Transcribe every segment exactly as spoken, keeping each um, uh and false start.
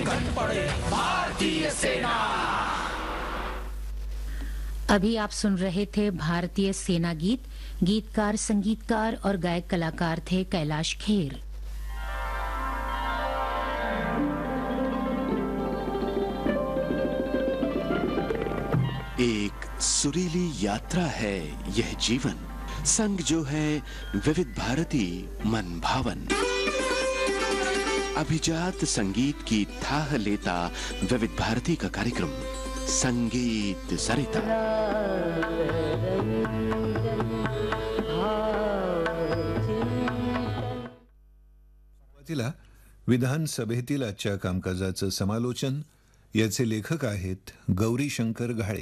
निकट पड़े भारतीय सेना। अभी आप सुन रहे थे भारतीय सेना गीत। गीतकार, संगीतकार और गायक कलाकार थे कैलाश खेर। एक सुरीली यात्रा है यह जीवन, संग जो है विविध भारती मन भावन। अभिजात संगीत की थाह लेता विविध भारती का कार्यक्रम संगीत सरिता। सुरुवातीला विधानसभेतील आजच्या कामकाजाचं समालोचन, याचे लेखक आहेत गौरीशंकर घाळे।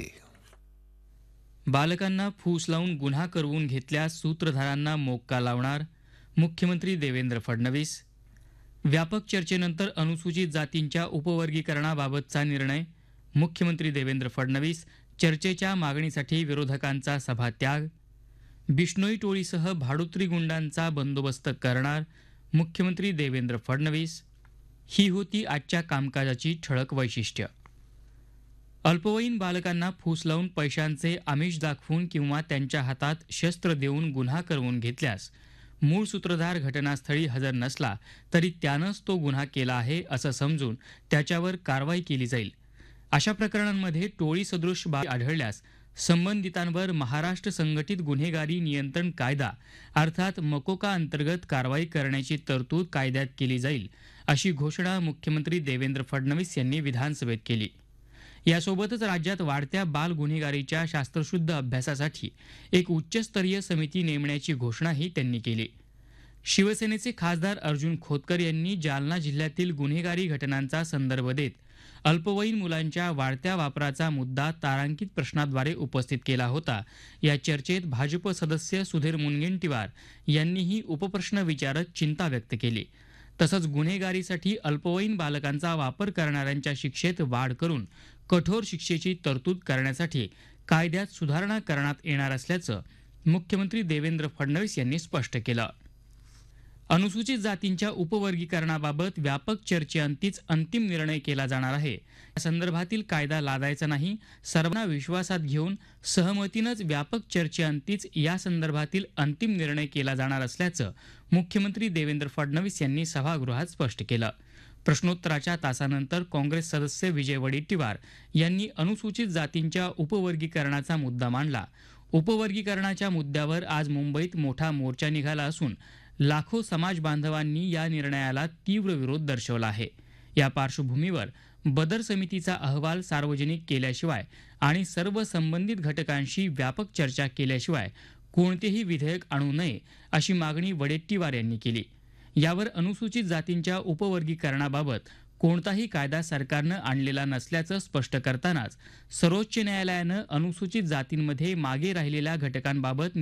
बालकांना फूस लावून गुन्हा करवून घेतल्यास सूत्रधारांना मोक्का लावणार मुख्यमंत्री देवेंद्र फडणवीस। व्यापक चर्चेनंतर अनुसूचित जातींच्या उपवर्गीकरणाबाबतचा निर्णय, मुख्यमंत्री देवेंद्र फडणवीस। चर्चेच्या मागणीसाठी विरोधकांचा सभात्याग। बिश्नोई टोळीसह भाडुत्री गुंडांचा बंदोबस्त करणार मुख्यमंत्री देवेंद्र फडणवीस। ही होती आजच्या कामकाजाची ठळक वैशिष्ट्य। अल्पवयीन बालकांना फूस लावून पैशांचे आमिष दाखवून किंवा त्यांच्या हातात शस्त्र देऊन गुन्हा करवून घेतल्यास मूळ सूत्रधार घटनास्थळी हजर नसला तरी त्यानंच तो गुन्हा केला आहे असं समजून त्याच्यावर कारवाई केली जाईल। अशा प्रकरणांमध्ये टोळी सदृश बाब आढळल्यास संबंधितांवर महाराष्ट्र संघटित गुन्हेगारी नियंत्रण कायदा अर्थात मकोका अंतर्गत कारवाई करण्याची तरतूद कायद्यात केली जाईल, अशी घोषणा मुख्यमंत्री देवेंद्र फडणवीस यांनी विधानसभेत केली। यासोबतच राज्यात वाढत्या बाल गुन्हेगारीच्या शास्त्रशुद्ध अभ्यासासाठी एक उच्चस्तरीय समिती नेमण्याची घोषणाही त्यांनी केली। शिवसेनेचे खासदार अर्जुन खोतकर यांनी जालना जिल्ह्यातील गुन्हेगारी घटनांचा संदर्भ देत अल्पवयीन मुलांच्या वाढत्या वापराचा मुद्दा तारांकित प्रश्नाद्वारे उपस्थित केला होता। या चर्चेत भाजप सदस्य सुधीर मुनगंटीवार यांनीही उपप्रश्न विचारत चिंता व्यक्त केली। तसंच गुन्हेगारीसाठी अल्पवयीन बालकांचा वापर करणाऱ्यांच्या शिक्षेत वाढ करून कठोर शिक्षेची तरतूद करण्यासाठी कायद्यात सुधारणा करण्यात येणार असल्याचं मुख्यमंत्री देवेंद्र फडणवीस यांनी स्पष्ट केलं। अनुसूचित जातींच्या उपवर्गीकरणाबाबत व्यापक चर्चेअंतीच अंतिम निर्णय केला जाणार आहे। या संदर्भातील कायदा लादायचा नाही, सर्वांना विश्वासात घेऊन सहमतीनंच व्यापक चर्चेअंतीच या संदर्भातील अंतिम निर्णय केला जाणार असल्याचं मुख्यमंत्री देवेंद्र फडणवीस यांनी सभागृहात स्पष्ट केलं। प्रश्नोत्तराच्या तासानंतर काँग्रेस सदस्य विजय वडेट्टीवार यांनी अनुसूचित जातींच्या उपवर्गीकरणाचा मुद्दा मांडला। उपवर्गीकरणाच्या मुद्द्यावर आज मुंबईत मोठा मोर्चा निघाला असून लाखो समाज बांधवांनी या निर्णयाला तीव्र विरोध दर्शवला आहे। या पार्श्वभूमीवर बदर समितीचा अहवाल सार्वजनिक केल्याशिवाय आणि सर्व संबंधित घटकांशी व्यापक चर्चा केल्याशिवाय कोणतेही विधेयक आणू नये अशी मागणी वडेट्टीवार यांनी केली। यावर अनुसूचित जातींच्या उपवर्गीकरणाबाबत कोणताही कायदा सरकारनं आणलेला नसल्याचं स्पष्ट करतानाच सर्वोच्च न्यायालयानं अनुसूचित जातींमध्ये मागे राहिलेल्या घटकांबाबत